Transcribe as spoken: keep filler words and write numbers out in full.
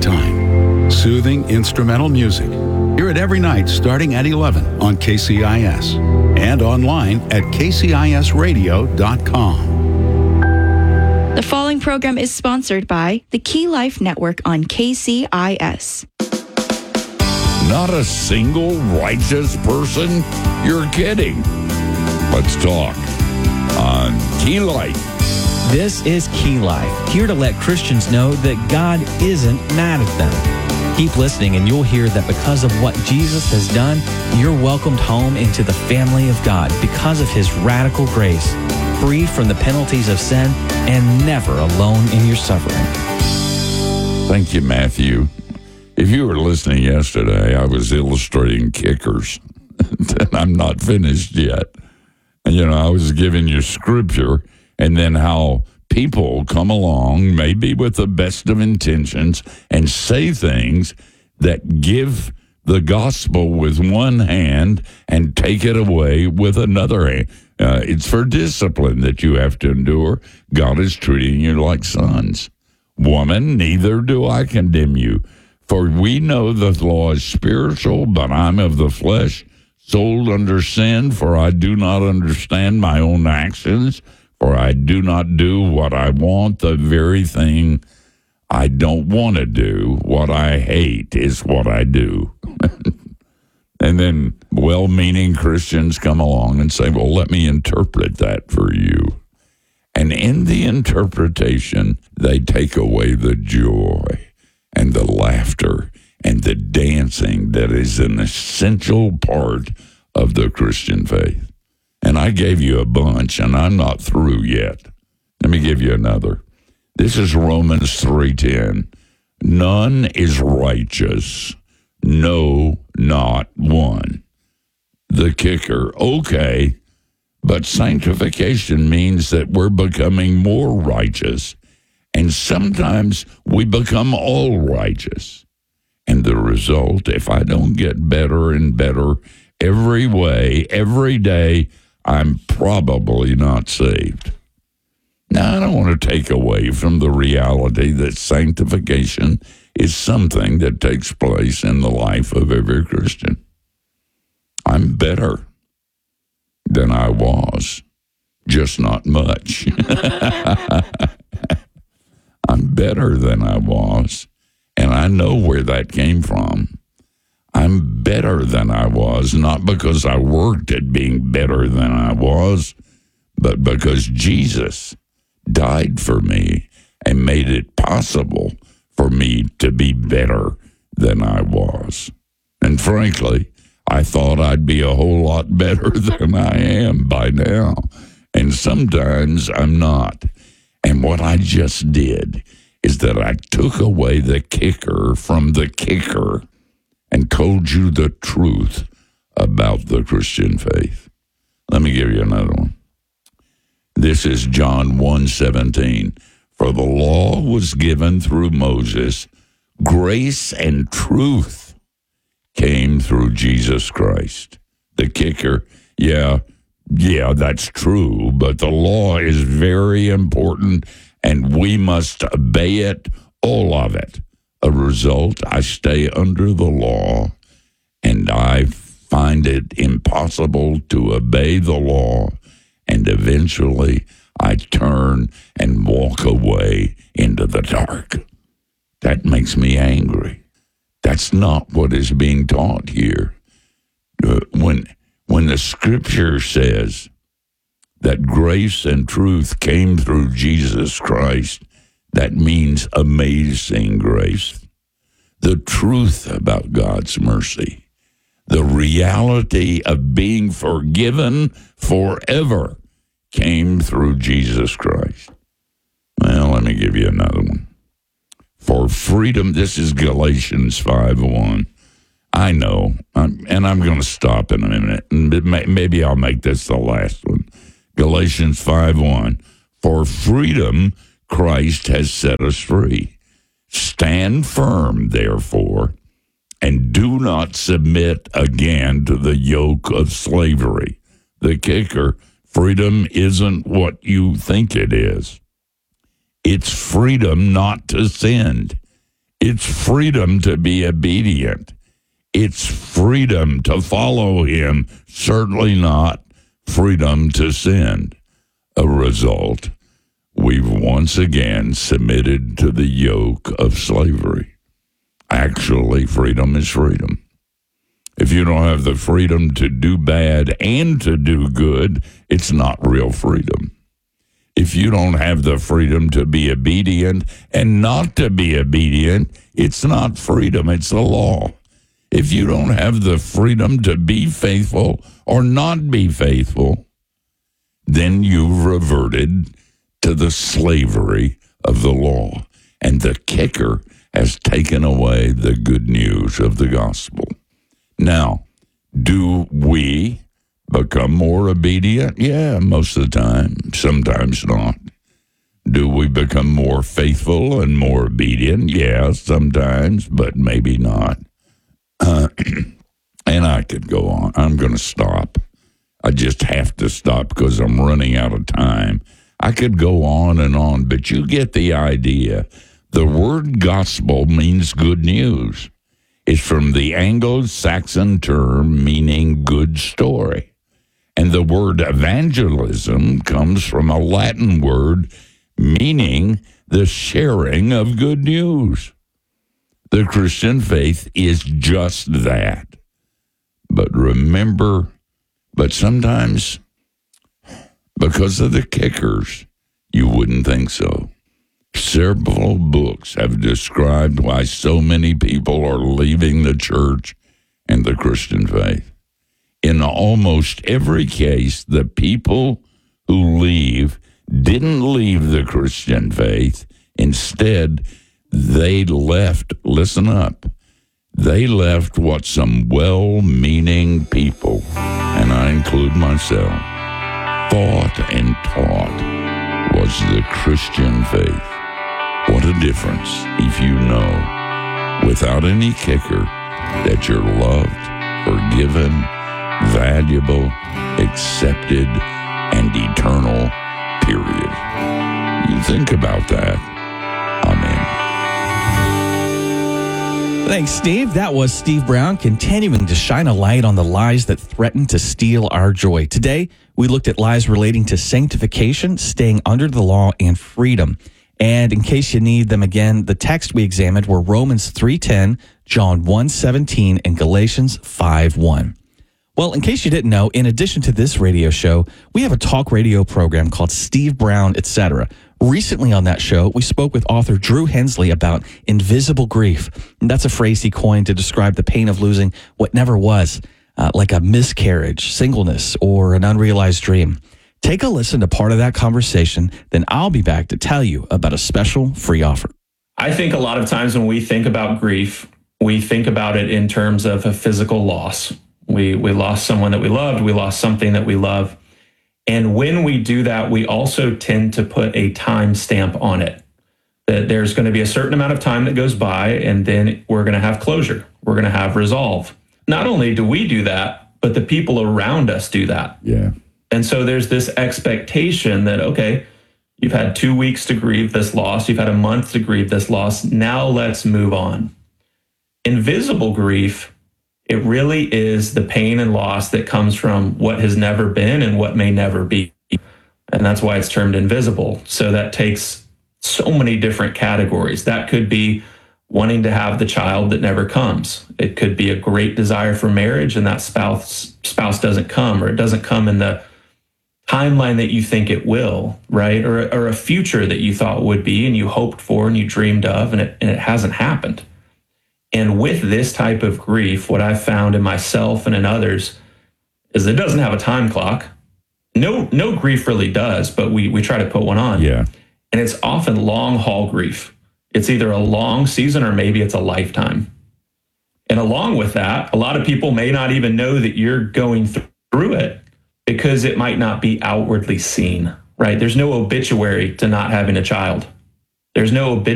right time. Soothing instrumental music. Hear it every night starting at eleven on K C I S and online at k c i s radio dot com. The following program is sponsored by the Key Life Network on K C I S. Not a single righteous person? You're kidding. Let's talk on Key Life. This is Key Life, here to let Christians know that God isn't mad at them. Keep listening and you'll hear that because of what Jesus has done, you're welcomed home into the family of God because of his radical grace, free from the penalties of sin and never alone in your suffering. Thank you, Matthew. If you were listening yesterday, I was illustrating kickers, and I'm not finished yet. And, you know, I was giving you scripture and then how people come along, maybe with the best of intentions, and say things that give the gospel with one hand and take it away with another hand. Uh, it's for discipline that you have to endure. God is treating you like sons. Woman, neither do I condemn you. For we know the law is spiritual, but I'm of the flesh, sold under sin, for I do not understand my own actions, for I do not do what I want, the very thing I don't want to do. What I hate is what I do. And then well-meaning Christians come along and say, well, let me interpret that for you. And in the interpretation, they take away the joy and the laughter and the dancing that is an essential part of the Christian faith. And I gave you a bunch, and I'm not through yet. Let me give you another. This is Romans three ten. None is righteous, no, not one. The kicker, okay, but sanctification means that we're becoming more righteous. And sometimes we become all righteous. And the result, if I don't get better and better every way, every day, I'm probably not saved. Now, I don't want to take away from the reality that sanctification is something that takes place in the life of every Christian. I'm better than I was, just not much. I'm better than I was, and I know where that came from. I'm better than I was, not because I worked at being better than I was, but because Jesus died for me and made it possible for me to be better than I was. And frankly, I thought I'd be a whole lot better than I am by now, and sometimes I'm not. And what I just did is that I took away the kicker from the kicker and told you the truth about the Christian faith. Let me give you another one. This is John one seventeen. For the law was given through Moses, grace and truth came through Jesus Christ. The kicker, yeah, Yeah, that's true, but the law is very important, and we must obey it, all of it. A result, I stay under the law, and I find it impossible to obey the law, and eventually I turn and walk away into the dark. That makes me angry. That's not what is being taught here. Uh, when... When the scripture says that grace and truth came through Jesus Christ, that means amazing grace. The truth about God's mercy, the reality of being forgiven forever came through Jesus Christ. Well, let me give you another one. For freedom, this is Galatians five one. I know, um, and I'm going to stop in a minute, and maybe I'll make this the last one. Galatians five one, for freedom Christ has set us free. Stand firm, therefore, and do not submit again to the yoke of slavery. The kicker, freedom isn't what you think it is. It's freedom not to sin. It's freedom to be obedient. It's freedom to follow him, certainly not freedom to sin. A result, we've once again submitted to the yoke of slavery. Actually, freedom is freedom. If you don't have the freedom to do bad and to do good, it's not real freedom. If you don't have the freedom to be obedient and not to be obedient, it's not freedom, it's the law. If you don't have the freedom to be faithful or not be faithful, then you've reverted to the slavery of the law. And the kicker has taken away the good news of the gospel. Now, do we become more obedient? Yeah, most of the time. Sometimes not. Do we become more faithful and more obedient? Yeah, sometimes, but maybe not. Uh, and I could go on. I'm going to stop. I just have to stop because I'm running out of time. I could go on and on, but you get the idea. The word gospel means good news. It's from the Anglo-Saxon term meaning good story. And the word evangelism comes from a Latin word meaning the sharing of good news. The Christian faith is just that. But remember, but sometimes, because of the kickers, you wouldn't think so. Several books have described why so many people are leaving the church and the Christian faith. In almost every case, the people who leave didn't leave the Christian faith. Instead, they left, listen up, they left what some well-meaning people, and I include myself, thought and taught was the Christian faith. What a difference if you know, without any kicker, that you're loved, forgiven, valuable, accepted, and eternal, period. You think about that. Amen. Thanks, Steve. That was Steve Brown continuing to shine a light on the lies that threaten to steal our joy. Today, we looked at lies relating to sanctification, staying under the law, and freedom. And in case you need them again, the text we examined were Romans three ten, John one seventeen, and Galatians five one. Well, in case you didn't know, in addition to this radio show, we have a talk radio program called Steve Brown, et cetera. Recently on that show, we spoke with author Drew Hensley about invisible grief. And that's a phrase he coined to describe the pain of losing what never was, uh, like a miscarriage, singleness, or an unrealized dream. Take a listen to part of that conversation, then I'll be back to tell you about a special free offer. I think a lot of times when we think about grief, we think about it in terms of a physical loss. We we lost someone that we loved, we lost something that we love. And when we do that, we also tend to put a time stamp on it. That there's going to be a certain amount of time that goes by, and then we're going to have closure. We're going to have resolve. Not only do we do that, but the people around us do that. Yeah. And so there's this expectation that, okay, you've had two weeks to grieve this loss. You've had a month to grieve this loss. Now let's move on. Invisible grief, it really is the pain and loss that comes from what has never been and what may never be. And that's why it's termed invisible. So that takes so many different categories. That could be wanting to have the child that never comes. It could be a great desire for marriage and that spouse spouse doesn't come, or it doesn't come in the timeline that you think it will, right? Or, or a future that you thought would be and you hoped for and you dreamed of, and it, and it hasn't happened. And with this type of grief, what I've found in myself and in others is it doesn't have a time clock. No, no grief really does, but we we try to put one on. Yeah. And it's often long haul grief. It's either a long season or maybe it's a lifetime. And along with that, a lot of people may not even know that you're going through it because it might not be outwardly seen, right? There's no obituary to not having a child. There's no obituary